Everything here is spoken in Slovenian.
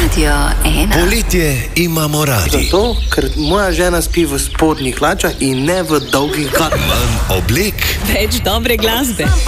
Radio 1. Poletje imamo radi. Zato, ker moja žena spi v spodnjih hlačah in ne v dolgih galah. Manj oblek, Več dobre glasbe.